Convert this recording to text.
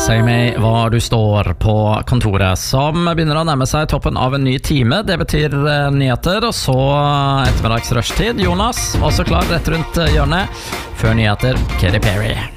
Si meg hva du står på kontoret, som begynner å nærme seg toppen av en ny time. Det betyr nyheter, og så ettermiddags rushtid. Jonas, også klar rett rundt hjørnet. Før nyheter, Katy Perry.